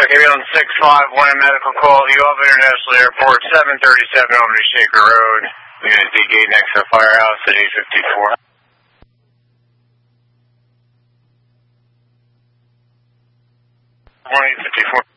Avion 651 medical call, U of International Airport, 737 Albany Shaker Road. Unit D gate next to the firehouse at 854. 854.